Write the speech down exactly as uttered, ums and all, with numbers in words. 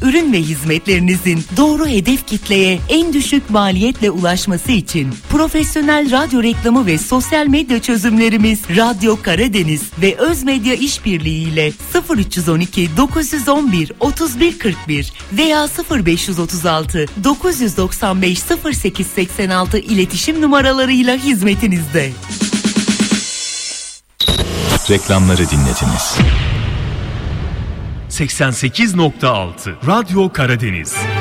ürün ve hizmetlerinizin doğru hedef kitleye en düşük maliyetle ulaşması için profesyonel radyo reklamı ve sosyal medya çözümlerimiz Radyo Karadeniz ve Özmedya İşbirliği ile sıfır üç on iki dokuz yüz on bir otuz bir kırk bir veya sıfır beş otuz altı dokuz doksan beş sıfır sekiz seksen altı iletişim numaralarıyla hizmetinizde. Reklamları dinlediniz. seksen sekiz nokta altı Radyo Karadeniz.